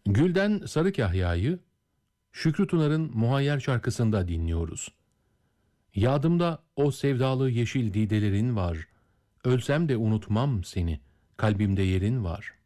Gülden Sarı Kahya'yı Şükrü Tunar'ın Muhayyer şarkısında dinliyoruz. Yadımda o sevdalı yeşil didelerin var, ölsem de unutmam seni, kalbimde yerin var.